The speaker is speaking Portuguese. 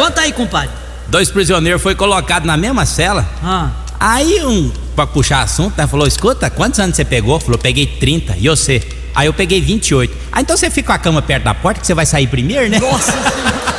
Conta aí, compadre. 2 prisioneiros foi colocado na mesma cela. Aí pra puxar assunto, né, falou: escuta, quantos anos você pegou? Falou: peguei 30. E você? Aí eu peguei 28. Então você fica com a cama perto da porta que você vai sair primeiro, né? Nossa.